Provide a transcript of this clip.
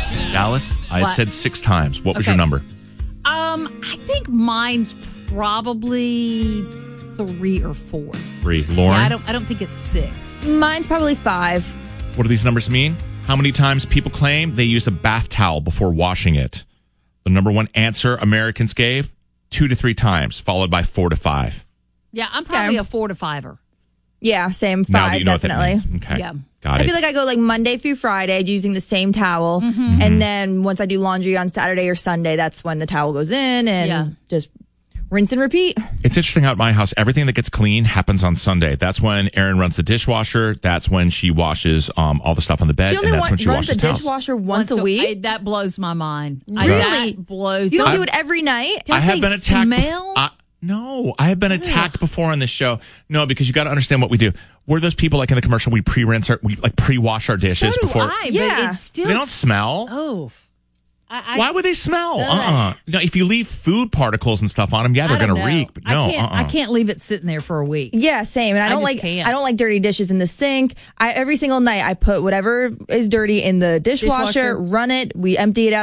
Dallas. I had said 6 times. What was your number? I think mine's probably 3 or 4. 3. Lauren? Yeah, I don't think it's 6. Mine's probably 5. What do these numbers mean? How many times people claim they use a bath towel before washing it? The number one answer Americans gave, 2 to 3 times, followed by 4 to 5. Yeah, I'm probably a 4 to 5er. Yeah, same. 5, now that you know definitely. What that means. Okay. Yeah. Got it. I feel like I go like Monday through Friday using the same towel. Mm-hmm. And then once I do laundry on Saturday or Sunday, that's when the towel goes in and just rinse and repeat. It's interesting how at my house, everything that gets clean happens on Sunday. That's when Erin runs the dishwasher. That's when she washes all the stuff on the bed. She only and that's when she runs washes the towels. dishwasher once a week? That blows my mind. Really? That blows. You don't do it every night? Don't I have they been attacked. smell? No, I have been attacked before on this show. No, because you got to understand what we do. We're those people like in the commercial. We pre-wash our dishes so do before. I, Yeah. but it's still They don't smell. Oh, Why would they smell? No, if you leave food particles and stuff on them, they're going to reek. But no, I can't leave it sitting there for a week. Yeah, same. And I don't like dirty dishes in the sink. Every single night I put whatever is dirty in the dishwasher. Run it. We empty it out.